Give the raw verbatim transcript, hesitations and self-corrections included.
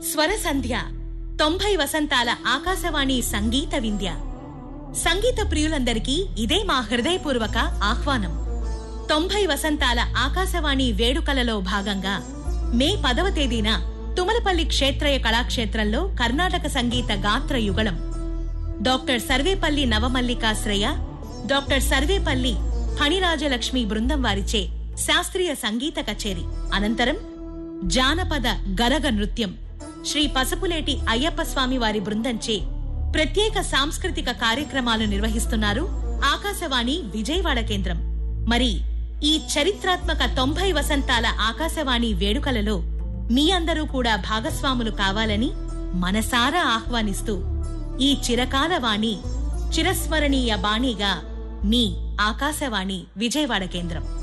స్వర సంధ్య తొంభై వసంతాల ఆకాశవాణి సంగీత వింధ్య. సంగీత ప్రియులందరికీ ఇదే మా హృదయపూర్వక ఆహ్వానం. తొంభై వసంతాల ఆకాశవాణి వేడుకలలో భాగంగా మే పదవ తేదీన తుమలపల్లి క్షేత్రయ కళాక్షేత్రంలో కర్ణాటక సంగీత గాత్ర యుగళం డాక్టర్ సర్వేపల్లి నవమల్లికాశ్రయ, డాక్టర్ సర్వేపల్లి ఫణిరాజలక్ష్మి బృందం వారిచే శాస్త్రీయ సంగీత కచేరి. అనంతరం జానపద గరగ నృత్యం శ్రీ పసుపులేటి అయ్యప్ప స్వామి వారి బృందంచే ప్రత్యేక సాంస్కృతిక కార్యక్రమాలు నిర్వహిస్తున్నారు ఆకాశవాణి విజయవాడ కేంద్రం. మరి ఈ చరిత్రాత్మక తొంభై వసంతాల ఆకాశవాణి వేడుకలలో మీ అందరూ కూడా భాగస్వాములు కావాలని మనసారా ఆహ్వానిస్తూ ఈ చిరకాల వాణి చిరస్మరణీయ బాణిగా మీ ఆకాశవాణి విజయవాడ కేంద్రం.